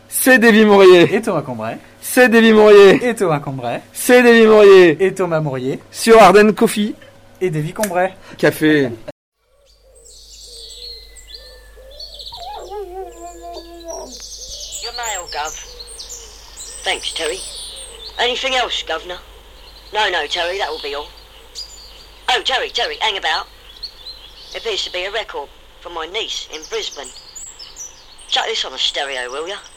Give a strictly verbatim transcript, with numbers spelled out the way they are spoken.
C'est Davy Mourier. Et Thomas Combray. C'est Davy Mourier. Et Thomas Combray. C'est Davy Mourier. Et Thomas Mourier. Sur Ardennes Coffee. Et Davy Combray. Café. Your mail, Gov. Thanks, Terry. Anything else, Governor? No, no, Terry, that will be all. Oh, Terry, Terry, hang about. There appears to be a record from my niece in Brisbane. Chuck this on a stereo, will ya?